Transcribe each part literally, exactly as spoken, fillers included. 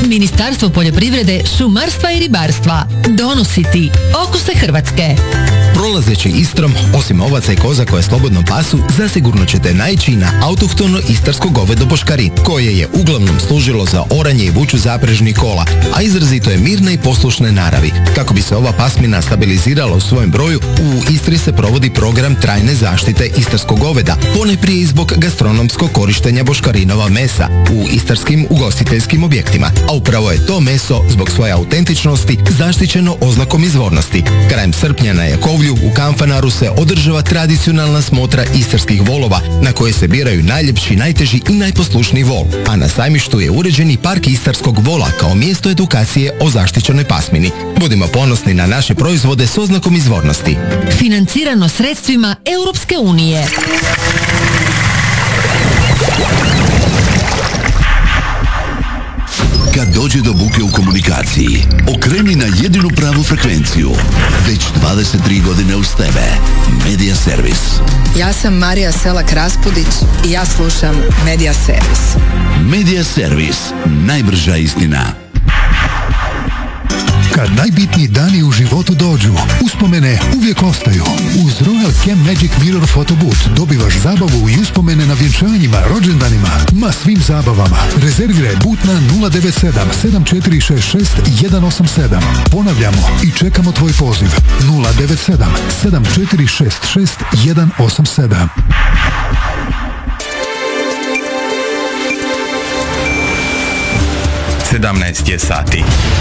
Ministarstvo poljoprivrede, šumarstva i ribarstva donosi ti Okuse Hrvatske. Prolazeći Istrom, osim ovaca i koza koje slobodno pasu, zasigurno ćete naići na autohtono istarsko govedo boškarin, koje je uglavnom služilo za oranje i vuču zaprežnih kola, a izrazito je mirne i poslušne naravi. Kako bi se ova pasmina stabilizirala u svojem broju, u Istri se provodi program trajne zaštite istarskog goveda, ponajprije i zbog gastronomskog korištenja boškarinova mesa u istarskim ugostiteljskim objektima, a upravo je to meso zbog svoje autentičnosti zaštićeno oznakom izvornosti. Krajem srpnja na Jakovlju u Kanfanaru se održava tradicionalna smotra istarskih volova, na koje se biraju najljepši, najteži i najposlušniji vol, a na sajmištu je uređeni park istarskog vola kao mjesto edukacije o zaštićenoj pasmini. Budimo ponosni na naše proizvode s oznakom izvornosti. Financirano sredstvima Europske unije. Kad dođe do buke u komunikaciji, okreni na jedinu pravu frekvenciju. Već dvadeset tri godine uz tebe. Media Servis. Ja sam Marija Selak Raspudić i ja slušam Media Servis. Media Servis. Najbrža istina. Kad najbitniji dani u životu dođu, uspomene uvijek ostaju. Uz Royal Chem Magic Mirror Photo Booth dobivaš zabavu i uspomene na vjenčanjima, rođendanima, ma svim zabavama. Rezerviraj but na nula devet sedam sedam četiri šest šest jedan osam sedam. Ponavljamo i čekamo tvoj poziv. nula devet sedam sedam četiri šest šest jedan osam sedam. sedamnaest je sati.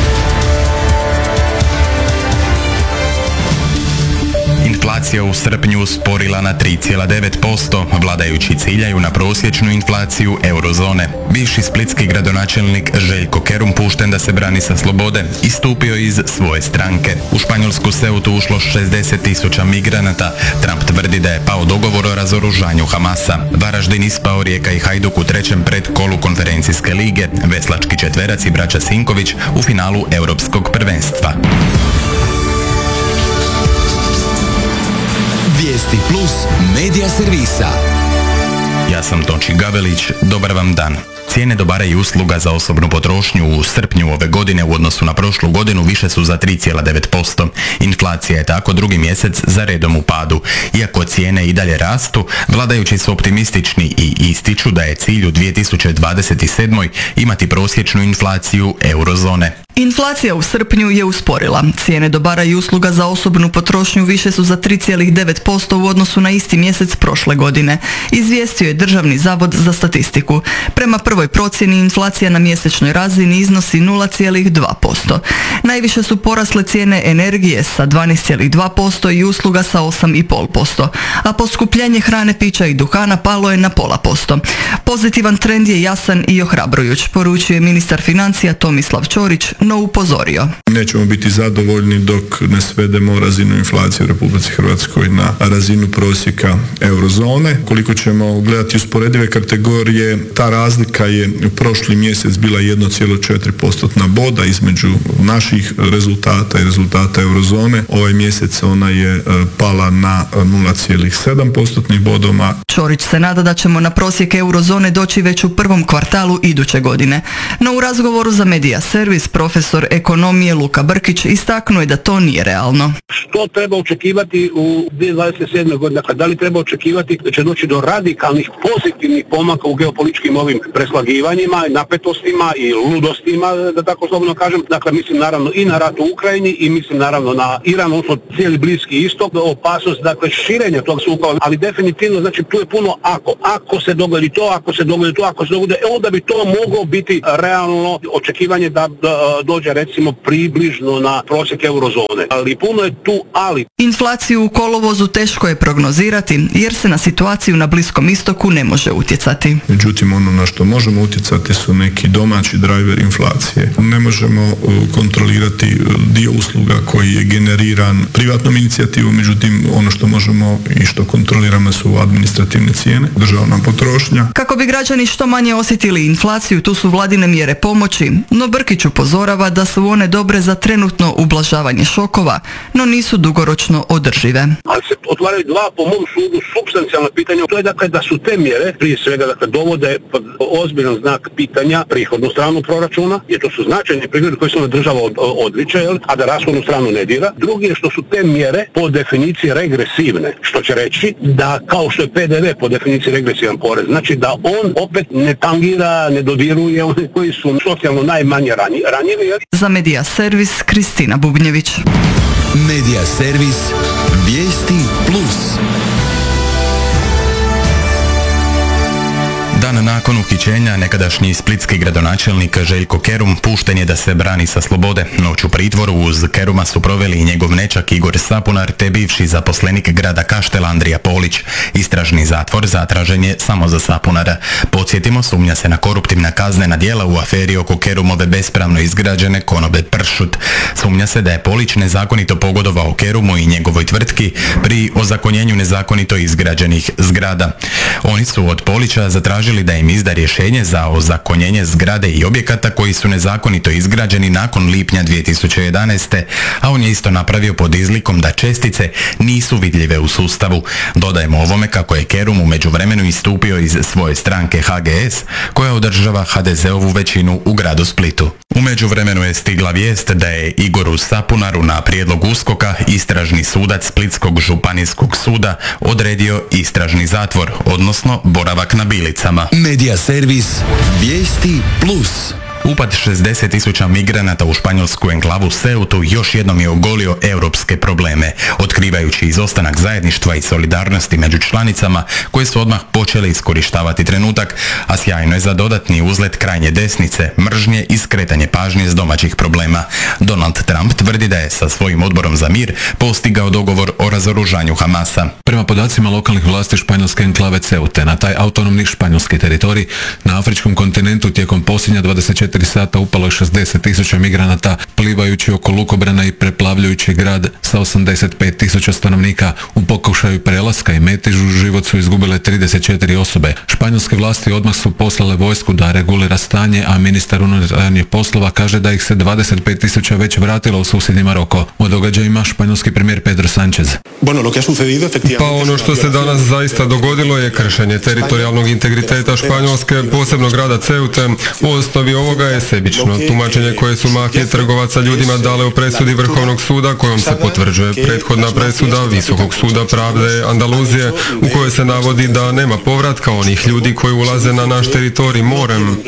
Inflacija u srpnju usporila na tri zarez devet posto, vladajući ciljaju na prosječnu inflaciju eurozone. Bivši splitski gradonačelnik Željko Kerum, pušten da se brani sa slobode, istupio iz svoje stranke. U španjolsku Ceutu ušlo šezdeset tisuća migranata. Trump tvrdi da je pao dogovor o razoružanju Hamasa. Varaždin ispao, Rijeka i Hajduk u trećem predkolu konferencijske lige. Veslački četverac i braća Sinković u finalu europskog prvenstva. Vijesti plus Media Servisa. Ja sam Tonči Gavelić, dobar vam dan. Cijene dobara i usluga za osobnu potrošnju u srpnju ove godine u odnosu na prošlu godinu više su za tri zarez devet posto. Inflacija je tako drugi mjesec za redom u padu. Iako cijene i dalje rastu, vladajući su optimistični i ističu da je cilj u dvije tisuće dvadeset sedmoj imati prosječnu inflaciju eurozone. Inflacija u srpnju je usporila. Cijene dobara i usluga za osobnu potrošnju više su za tri zarez devet posto u odnosu na isti mjesec prošle godine, izvijestio je Državni zavod za statistiku. Prema prvoj procjeni inflacija na mjesečnoj razini iznosi nula zarez dva posto. Najviše su porasle cijene energije sa dvanaest zarez dva posto i usluga sa osam zarez pet posto, a poskupljenje hrane, pića i duhana palo je na pola posto. Pozitivan trend je jasan i ohrabrujuć, poručuje ministar financija Tomislav Ćorić, no upozorio. Nećemo biti zadovoljni dok ne svedemo razinu inflacije u Republici Hrvatskoj na razinu prosjeka eurozone. Koliko ćemo gledati usporedive kategorije, ta razlika je prošli mjesec bila jedan zarez četiri postotna boda između naših rezultata i rezultata eurozone. Ovaj mjesec ona je pala na nula zarez sedam postotnih bodoma. Ćorić se nada da ćemo na prosjek eurozone doći već u prvom kvartalu iduće godine. No u razgovoru za Media Servis profesor ekonomije Luka Brkić istaknuo je da to nije realno. Što treba očekivati u dvije tisuće dvadeset sedmoj godini? Dakle, da li treba očekivati da će doći do radikalnih pozitivnih pomaka u geopolitičkim ovim preslagivanjima, napetostima i ludostima, da tako slobodno kažem. Dakle, mislim naravno i na rat u Ukrajini i mislim naravno na Iran, odnosno cijeli Bliski istok, opasnost, dakle, širenja tog sukoba, ali definitivno, znači, tu je puno ako. Ako se dogodi to, ako se dogodi to, ako se dogodi, onda bi to moglo biti realno očekivanje da, da dođe recimo približno na prosjek eurozone. Ali puno je tu ali. Inflaciju u kolovozu teško je prognozirati jer se na situaciju na Bliskom istoku ne može utjecati. Međutim, ono na što možemo utjecati su neki domaći driver inflacije. Ne možemo kontrolirati dio usluga koji je generiran privatnom inicijativom, međutim ono što možemo i što kontroliramo su administrativne cijene, državna potrošnja. Kako bi građani što manje osjetili inflaciju, tu su vladine mjere mjere pomoći, no Brkić upozorava da su one dobre za trenutno ublažavanje šokova, no nisu dugoročno održive. Ali se otvaraju dva, po mom sudu, supstancijalna pitanja. To je dakle da su te mjere, prije svega, dakle, dovode pod ozbiljan znak pitanja prihodnu stranu proračuna, jer to su značajni prihodi koji se država od, odriče, jel? A da rashodnu stranu ne dira. Drugi je što su te mjere po definiciji regresivne, što će reći da kao što je P D V po definiciji regresivan porez, znači da on opet ne tangira, ne dodiruje one koji su socijalno najmanje ranjivi. Jel? Za Medija Servis, Kristina Bubnjević. Medija Servis, vijesti plus. Dan nakon uhićenja nekadašnji splitski gradonačelnik Željko Kerum pušten je da se brani sa slobode. Noć u pritvoru uz Keruma su proveli i njegov nečak Igor Sapunar te bivši zaposlenik grada Kaštela Andrija Polić. Istražni zatvor zatražen je samo za Sapunara. Podsjetimo, sumnja se na koruptivna kaznena djela u aferi oko Kerumove bespravno izgrađene konobe Pršut. Sumnja se da je Polić nezakonito pogodovao Kerumu i njegovoj tvrtki pri ozakonjenju nezakonito izgrađenih zgrada. Oni su od Polića zatražili da im izda rješenje za ozakonjenje zgrade i objekata koji su nezakonito izgrađeni nakon lipnja dvije tisuće jedanaeste. a on je isto napravio pod izlikom da čestice nisu vidljive u sustavu. Dodajemo ovome kako je Kerum u međuvremenu istupio iz svoje stranke H G S, koja održava H D Z ovu većinu u gradu Splitu. U međuvremenu je stigla vijest da je Igoru Sapunaru na prijedlog uskoka istražni sudac Splitskog županijskog suda odredio istražni zatvor, odnosno boravak na bilicama. Medija servis, vijesti plus. Upad šezdeset tisuća migranata u španjolsku enklavu Ceutu još jednom je ogolio europske probleme, otkrivajući izostanak zajedništva i solidarnosti među članicama koje su odmah počele iskorištavati trenutak, a sjajno je za dodatni uzlet krajnje desnice, mržnje i skretanje pažnje s domaćih problema. Donald Trump tvrdi da je sa svojim odborom za mir postigao dogovor o razoružanju Hamasa. Prema podacima lokalnih vlasti španjolske enklave Ceute, na taj autonomni španjolski teritorij na afričkom kontinentu tijekom posljednja dvadeset četiri sata upalo je šezdeset tisuća migranata, plivajući oko lukobrana i preplavljujući grad sa osamdeset pet tisuća stanovnika. U pokušaju prelaska i metežu život su izgubile trideset četiri osobe. Španjolske vlasti odmah su poslale vojsku da regulira stanje, a ministar unutarnjih poslova kaže da ih se dvadeset pet tisuća već vratilo u susjedni Maroko. O događajima španjolski premijer Pedro Sánchez. Pa ono što se danas zaista dogodilo je kršenje teritorijalnog integriteta Španjolske, posebno grada Ceute. U osnovi ovoga je sebično tumačenje koje su mafije trgovaca ljudima dale u presudi Vrhovnog suda, kojom se potvrđuje prethodna presuda Visokog suda pravde Andaluzije, u kojoj se navodi da nema povratka onih ljudi koji ulaze na naš teritorij morem.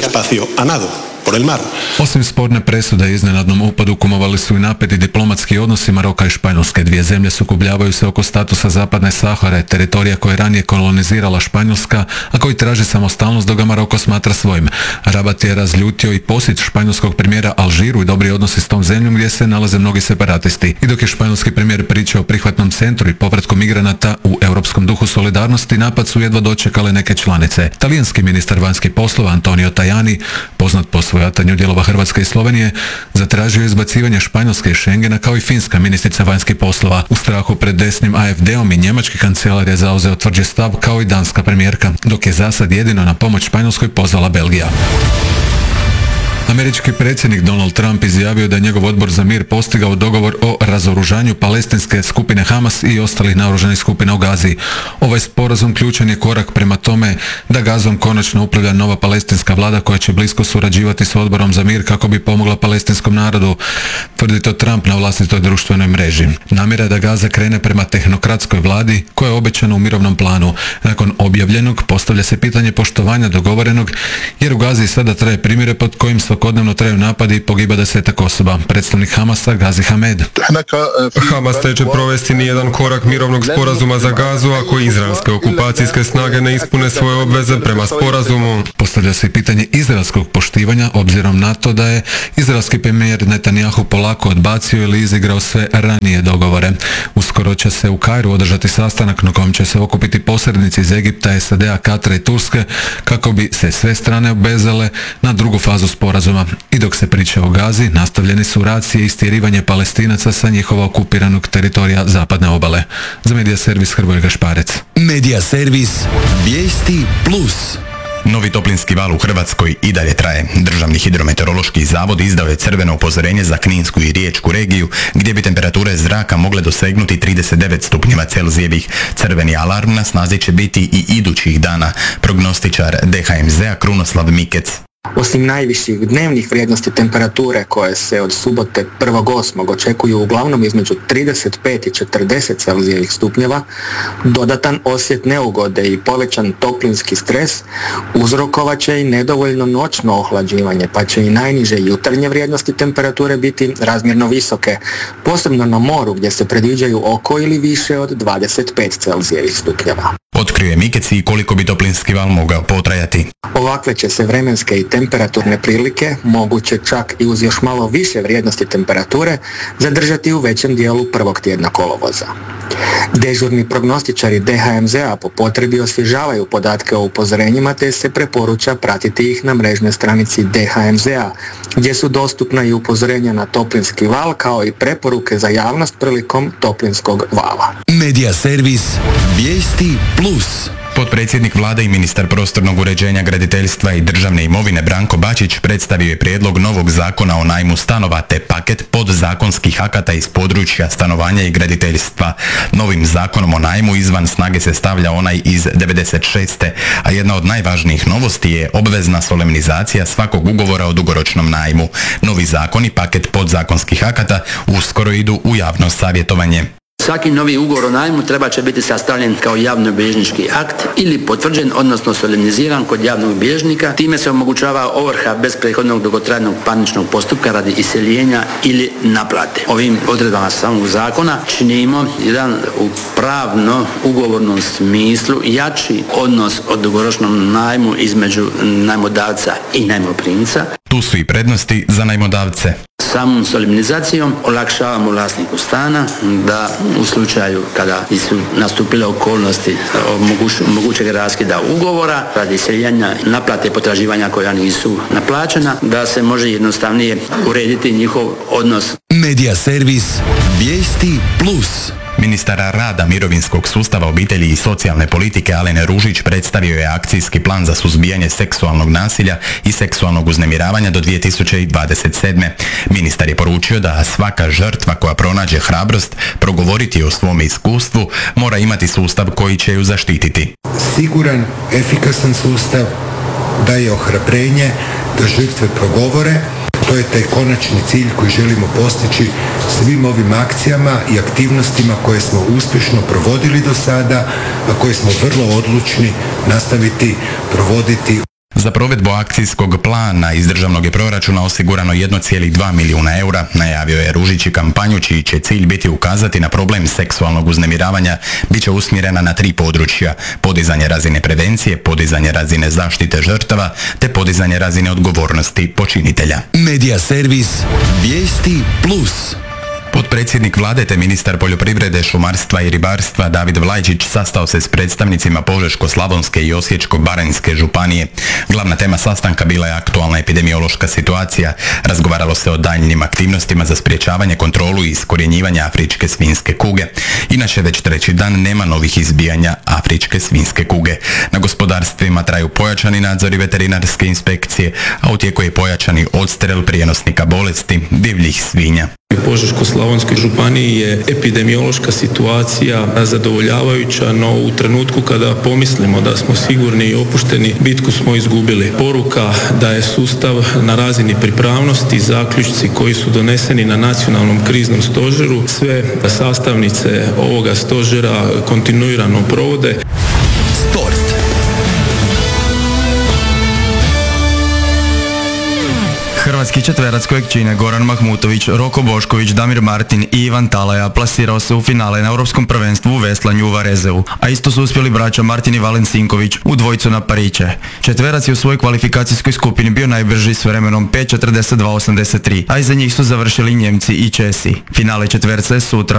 Osim sporne presude iznenadnom upadu kumovali su i napeti diplomatski odnosi Maroka i Španjolske. Dvije zemlje sukobljavaju se oko statusa Zapadne Sahare, teritorija koje je ranije kolonizirala Španjolska, a koji traži samostalnost dok ga Maroko smatra svojim. Rabat je razljutio i posjet španjolskog premijera Alžiru i dobri odnosi s tom zemljom gdje se nalaze mnogi separatisti. I dok je španjolski premijer pričao o prihvatnom centru i povratku migranata u europskom duhu solidarnosti, napad su jedva dočekale neke članice. Talijanski ministar vanjskih poslova Antonio Tajani, poznat po svojatanju dijelova Hrvatske i Slovenije, zatražio izbacivanje Španjolske iz Schengena kao i finska ministrica vanjskih poslova. U strahu pred desnim A F D-om i njemački kancelar je zauzeo tvrđi stav kao i danska premijerka, dok je zasad jedino na pomoć Španjolskoj pozvala Belgija. Američki predsjednik Donald Trump izjavio da je njegov odbor za mir postigao dogovor o razoružanju palestinske skupine Hamas i ostalih naoružanih skupina u Gazi. Ovaj sporazum ključan je korak prema tome da Gazom konačno upravlja nova palestinska vlada koja će blisko surađivati s odborom za mir kako bi pomogla palestinskom narodu, tvrdi to Trump na vlastitoj društvenoj mreži. Namjera je da Gaza krene prema tehnokratskoj vladi koja je obećana u mirovnom planu. Nakon objavljenog postavlja se pitanje poštovanja dogovorenog, jer u Gazi sada traje primjere pod kojim svakodnevno traju napadi i pogiba desetak osoba. Predstavnik Hamasa Gazi Hamed. Hamas neće provesti nijedan korak mirovnog sporazuma za Gazu ako izraelske okupacijske snage ne ispune svoje obveze prema sporazumu. Postavlja se i pitanje izraelskog poštivanja obzirom na to da je izraelski premijer Netanjahu polako odbacio ili izigrao sve ranije dogovore. Uskoro će se u Kairu održati sastanak na kojem će se okupiti posrednici iz Egipta, S A D-a, Katara i Turske kako bi se sve strane obvezale na drugu fazu sporazuma. I dok se priča o Gazi, nastavljene su racije i istjerivanje Palestinaca sa njihova okupiranog teritorija zapadne obale. Za Medija servis Hrvoje Gašparec. Medija servis, vijesti plus. Novi toplinski val u Hrvatskoj i dalje traje. Državni hidrometeorološki zavod izdao je crveno upozorenje za Kninsku i Riječku regiju, gdje bi temperature zraka mogle dosegnuti trideset devet stupnjeva Celzijevih. Crveni alarm na snazi će biti i idućih dana. Prognostičar D H M Z-a Krunoslav Mikec. Osim najviših dnevnih vrijednosti temperature koje se od subote prvog osmog očekuju uglavnom između trideset pet i četrdeset Celzijevih stupnjeva, dodatan osjet neugode i povećan toplinski stres uzrokovat će i nedovoljno noćno ohlađivanje, pa će i najniže jutarnje vrijednosti temperature biti razmjerno visoke, posebno na moru gdje se predviđaju oko ili više od dvadeset pet Celzijevih stupnjeva. Otkrio je Mikec i koliko bi toplinski val mogao potrajati. Ovakve će se vremenske i temperaturne prilike, moguće čak i uz još malo više vrijednosti temperature, zadržati u većem dijelu prvog tjedna kolovoza. Dežurni prognostičari D H M Z-a po potrebi osvježavaju podatke o upozorenjima te se preporuča pratiti ih na mrežnoj stranici D H M Z-a, gdje su dostupna i upozorenja na toplinski val kao i preporuke za javnost prilikom toplinskog vala. Medija servis Vijesti plus. Potpredsjednik vlade i ministar prostornog uređenja, graditeljstva i državne imovine Branko Bačić predstavio je prijedlog novog zakona o najmu stanova te paket podzakonskih akata iz područja stanovanja i graditeljstva. Novim zakonom o najmu izvan snage se stavlja onaj iz devedeset šeste. a jedna od najvažnijih novosti je obvezna solemnizacija svakog ugovora o dugoročnom najmu. Novi zakon i paket podzakonskih akata uskoro idu u javno savjetovanje. Svaki novi ugovor o najmu treba će biti sastavljen kao javnobilježnički akt ili potvrđen, odnosno solemniziran kod javnog bilježnika. Time se omogućava ovrha bez prethodnog dugotrajnog parničnog postupka radi iseljenja ili naplate. Ovim odredbama samog zakona činimo jedan u pravno ugovornom smislu jači odnos o dugoročnom najmu između najmodavca i najmoprimca. Tu su i prednosti za najmodavce. Samom solemnizacijom olakšavamo vlasniku stana da u slučaju kada su nastupile okolnosti mogućeg raskida ugovora radi iseljenja naplate potraživanja koja nisu naplaćena, da se može jednostavnije urediti njihov odnos. Medija servis Vijesti plus. Ministar rada, mirovinskog sustava, obitelji i socijalne politike Alen Ružić predstavio je akcijski plan za suzbijanje seksualnog nasilja i seksualnog uznemiravanja do dvije tisuće dvadeset sedme. Ministar je poručio da svaka žrtva koja pronađe hrabrost progovoriti o svom iskustvu mora imati sustav koji će ju zaštititi. Siguran, efikasan sustav daje ohrabrenje da žrtve progovore. To je taj konačni cilj koji želimo postići svim ovim akcijama i aktivnostima koje smo uspješno provodili do sada, a koje smo vrlo odlučni nastaviti provoditi. Za provedbu akcijskog plana iz državnog je proračuna osigurano jedan zarez dva milijuna eura. Najavio je Ružić i kampanju čiji će cilj biti ukazati na problem seksualnog uznemiravanja. Biće usmjerena na tri područja: podizanje razine prevencije, podizanje razine zaštite žrtava te podizanje razine odgovornosti počinitelja. Medija servis Vijesti plus. Potpredsjednik vlade te ministar poljoprivrede, šumarstva i ribarstva David Vlajčić sastao se s predstavnicima Požeško-slavonske i Osječko-baranjske županije. Glavna tema sastanka bila je aktualna epidemiološka situacija. Razgovaralo se o daljnjim aktivnostima za sprječavanje, kontrolu i iskorjenjivanje afričke svinjske kuge. Inače već treći dan nema novih izbijanja afričke svinjske kuge. Na gospodarstvima traju pojačani nadzori veterinarske inspekcije, a u tijeku je pojačani odstrel prijenosnika bolesti divljih svinja. U Požeško-slavonskoj županiji je epidemiološka situacija zadovoljavajuća, no u trenutku kada pomislimo da smo sigurni i opušteni, bitku smo izgubili. Poruka da je sustav na razini pripravnosti, zaključci koji su doneseni na nacionalnom kriznom stožeru, sve sastavnice ovoga stožera kontinuirano provode. Sport. Hrvatski četverac kojeg čine Goran Mahmutović, Roko Bošković, Damir Martin i Ivan Talaja plasirao se u finale na Europskom prvenstvu u veslanju u Varezeu, a isto su uspjeli braća Martin i Valen Sinković u dvojcu na pariće. Četverac je u svojoj kvalifikacijskoj skupini bio najbrži s vremenom pet četrdeset dva osamdeset tri, a iza njih su završili Njemci i Česi. Finale četverca je sutra